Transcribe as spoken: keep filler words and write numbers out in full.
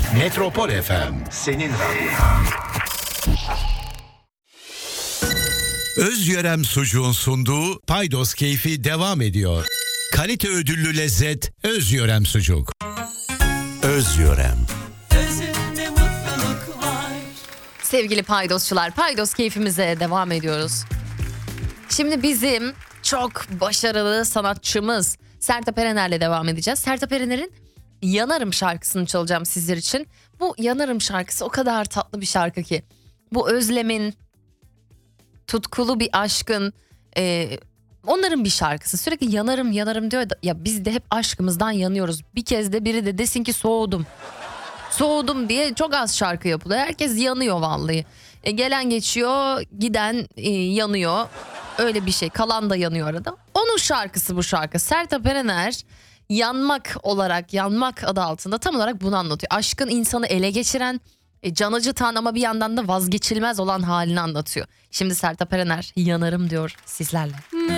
Metropol F M senin radyon. Özyörem Sucuğun sunduğu Paydos Keyfi devam ediyor. Kalite ödüllü lezzet Özyörem Sucuk. Özyörem. Özünde mutluluk var. Sevgili paydosçular, paydos keyfimize devam ediyoruz. Şimdi bizim çok başarılı sanatçımız Sertab Erener'le devam edeceğiz. Sertab Erener'in Yanarım şarkısını çalacağım sizler için. Bu Yanarım şarkısı o kadar tatlı bir şarkı ki. Bu özlemin, tutkulu bir aşkın, e, onların bir şarkısı. Sürekli yanarım yanarım diyor da, ya biz de hep aşkımızdan yanıyoruz. Bir kez de biri de desin ki soğudum. Soğudum diye çok az şarkı yapılıyor. Herkes yanıyor vallahi. E, gelen geçiyor, giden e, yanıyor. Öyle bir şey. Kalan da yanıyor arada. Onun şarkısı bu şarkı. Sertab Erener yanmak olarak, yanmak adı altında tam olarak bunu anlatıyor. Aşkın insanı ele geçiren, e, can acıtan ama bir yandan da vazgeçilmez olan halini anlatıyor. Şimdi Sertab Erener Yanarım diyor sizlerle.